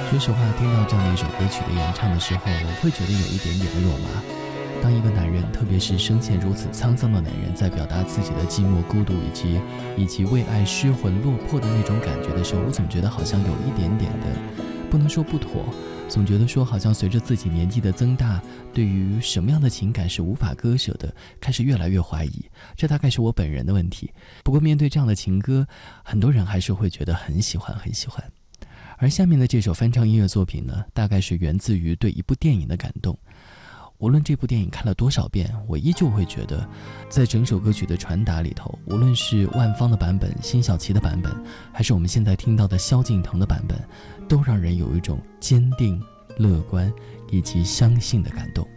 说实话，听到这样的一首歌曲的演唱的时候，我会觉得有一点点的肉麻。当一个男人，特别是生前如此沧桑的男人，在表达自己的寂寞、孤独以及为爱失魂落魄的那种感觉的时候，我总觉得好像有一点点的，不能说不妥，总觉得说好像随着自己年纪的增大，对于什么样的情感是无法割舍的，开始越来越怀疑。这大概是我本人的问题。不过面对这样的情歌，很多人还是会觉得很喜欢很喜欢。而下面的这首翻唱音乐作品呢，大概是源自于对一部电影的感动。无论这部电影看了多少遍，我依旧会觉得，在整首歌曲的传达里头，无论是万芳的版本、辛晓琪的版本，还是我们现在听到的萧敬腾的版本，都让人有一种坚定、乐观以及相信的感动。